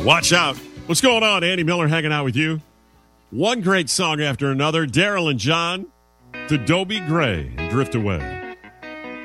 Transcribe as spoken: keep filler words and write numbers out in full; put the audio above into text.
Watch out. What's going on? Andy Miller hanging out with you. One great song after another. Daryl and John to Dobie Gray and Drift Away.